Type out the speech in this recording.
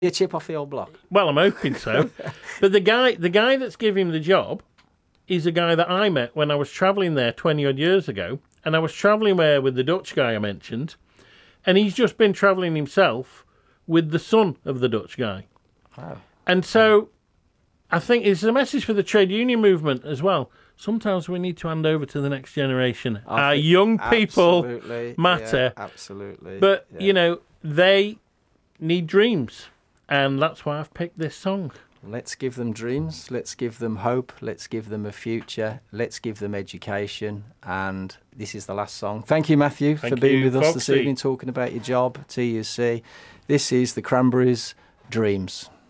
a chip off the old block. Well, I'm hoping so. But the guy that's giving him the job is a guy that I met when I was travelling there 20 odd years ago, and I was travelling there with the Dutch guy I mentioned, and he's just been travelling himself with the son of the Dutch guy. Wow. And so I think it's a message for the trade union movement as well. Sometimes we need to hand over to the next generation. Our young people matter. Yeah, absolutely. But, they need dreams. And that's why I've picked this song. Let's give them dreams. Let's give them hope. Let's give them a future. Let's give them education. And this is the last song. Thank you, Matthew, for being with us this evening, talking about your job, TUC. This is the Cranberries' Dreams.